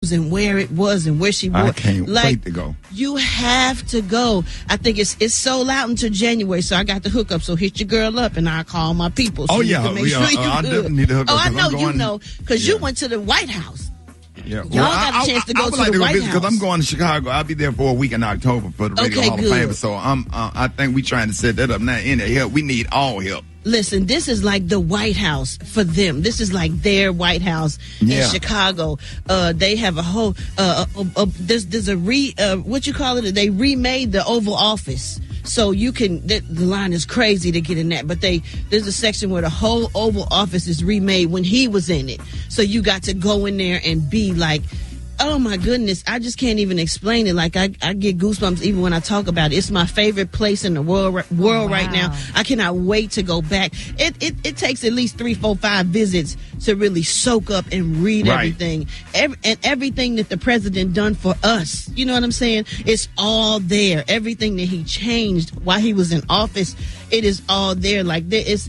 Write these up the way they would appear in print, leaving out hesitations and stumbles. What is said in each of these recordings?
and where it was and where she was. I can't wait to go. You have to go. I think it's sold out until January, so I got the hookup. So hit your girl up, and I'll call my people. So you can make sure you I good. definitely need to hook up. I know you know, because you went to the White House. Yeah. Y'all got a chance to go to the White House. Because I'm going to Chicago. I'll be there for a week in October for the Radio Hall of Fame. So I think we're trying to set that up now. Any help, we need all help. Listen, this is like the White House for them. This is like their White House in Chicago. They have a whole there's a what you call it? They remade the Oval Office. So you can, the line is crazy to get in that, but there's a section where the whole Oval Office is remade when he was in it. So you got to go in there and be like, oh my goodness, I just can't even explain it. Like I get goosebumps even when I talk about it. It's my favorite place in the world right now. I cannot wait to go back. It takes at least 3, 4, 5 visits to really soak up and read everything. And everything that the president done for us. You know what I'm saying? It's all there. Everything that he changed while he was in office, it is all there. Like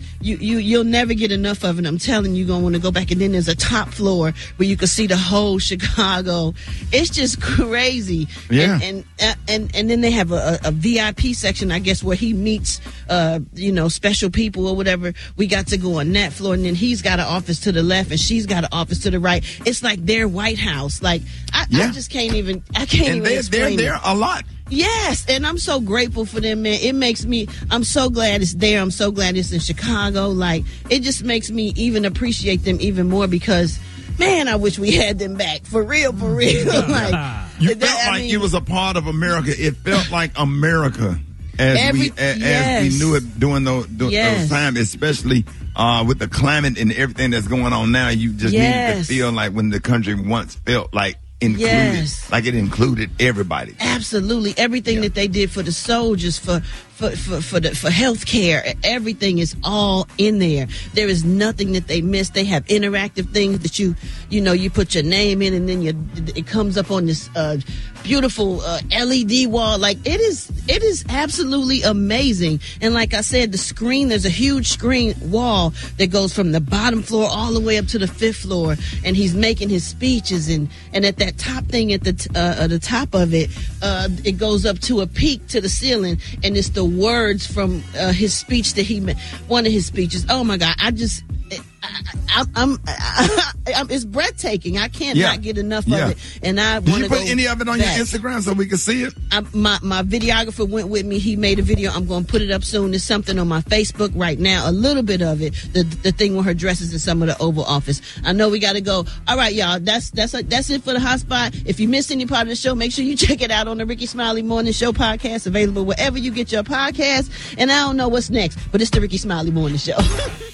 you'll never get enough of it. I'm telling you, you're gonna want to go back. And then there's a top floor where you can see the whole Chicago. It's just crazy. Yeah. And then they have a VIP section, I guess, where he meets special people or whatever. We got to go on that floor, and then he's got an office to the left and she's got an office to the right. It's like their White House. Like I just can't even explain they're there a lot. Yes, and I'm so grateful for them, man. It makes me, I'm so glad it's there. I'm so glad it's in Chicago. Like, it just makes me even appreciate them even more because, man, I wish we had them back. For real, for real. Like, you felt like it was a part of America. It felt like America as we knew it during those times, especially with the climate and everything that's going on now. You just need to feel like when the country once felt like included, like it included everybody. Absolutely, everything that they did for the soldiers, for health care, everything is all in there. There is nothing that they missed. They have interactive things that you put your name in, and then it comes up on this beautiful LED wall. Like it is absolutely amazing. And like I said, the screen, there's a huge screen wall that goes from the bottom floor all the way up to the 5th floor, and he's making his speeches, and at that top thing at the top of it, it goes up to a peak to the ceiling, and it's the words from his speech that he made, one of his speeches. Oh my God, it's breathtaking. I can't not get enough of it, and I want to go. Did you put any of it on your Instagram so we can see it? My videographer went with me. He made a video. I'm going to put it up soon. There's something on my Facebook right now, a little bit of it, the thing with her dresses in some of the Oval Office. I know we got to go. All right, y'all, that's it for the Hot Spot. If you missed any part of the show, make sure you check it out on the Ricky Smiley Morning Show podcast, available wherever you get your podcast. And I don't know what's next, but it's the Ricky Smiley Morning Show.